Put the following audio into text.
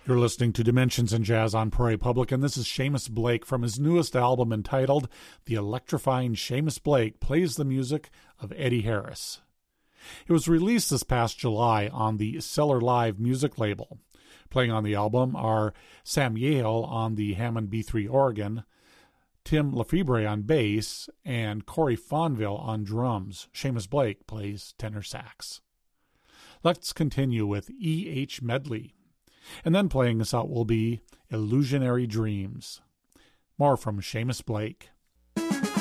You're listening to Dimensions in Jazz on Prairie Public, and this is Seamus Blake from his newest album entitled The Electrifying Seamus Blake Plays the Music of Eddie Harris. It was released this past July on the Cellar Live music label. Playing on the album are Sam Yale on the Hammond B3 organ, Tim Lefebvre on bass, and Corey Fonville on drums. Seamus Blake plays tenor sax. Let's continue with E.H. Medley. And then playing us out will be Illusionary Dreams. More from Seamus Blake.